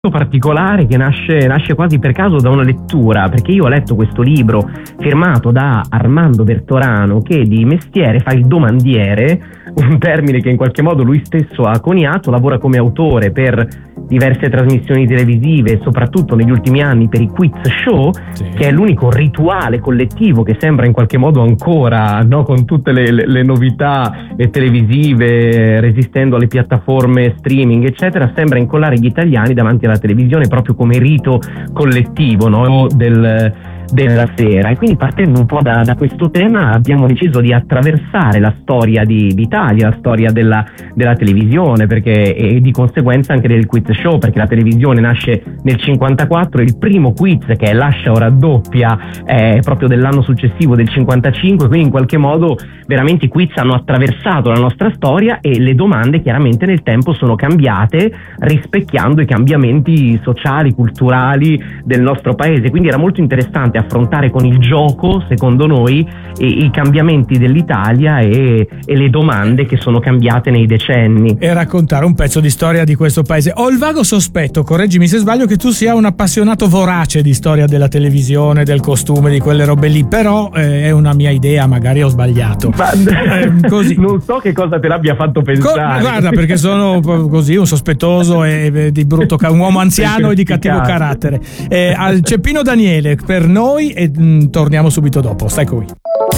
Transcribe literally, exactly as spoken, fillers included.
particolare che nasce, nasce quasi per caso da una lettura, perché io ho letto questo libro firmato da Armando Vertorano, che di mestiere fa il domandiere, un termine che in qualche modo lui stesso ha coniato, lavora come autore per diverse trasmissioni televisive, soprattutto negli ultimi anni per i quiz show, sì. Che è l'unico rituale collettivo che sembra in qualche modo ancora, no, con tutte le, le, le novità televisive, resistendo alle piattaforme streaming eccetera, sembra incollare gli italiani davanti alla televisione proprio come rito collettivo, no, del della sera. E quindi, partendo un po' da, da questo tema, abbiamo deciso di attraversare la storia di, d'Italia, la storia della, della televisione, perché e di conseguenza anche del quiz show, perché la televisione nasce nel cinquantaquattro, il primo quiz, che è Lascia o raddoppia, è proprio dell'anno successivo, del cinquantacinque, quindi in qualche modo veramente i quiz hanno attraversato la nostra storia e le domande chiaramente nel tempo sono cambiate, rispecchiando i cambiamenti sociali, culturali del nostro paese. Quindi era molto interessante affrontare con il gioco, secondo noi, i, i cambiamenti dell'Italia e, e le domande che sono cambiate nei decenni. E raccontare un pezzo di storia di questo paese. Ho il vago sospetto, correggimi se sbaglio, che tu sia un appassionato vorace di storia della televisione, del costume, di quelle robe lì, però eh, è una mia idea, magari ho sbagliato. Ma, eh, così. Non so che cosa te l'abbia fatto pensare. Co- guarda, perché sono così un sospettoso e, e di brutto, un uomo anziano e di cattivo carattere. Eh, al Ceppino Daniele per noi e mh, torniamo subito dopo. Stai qui.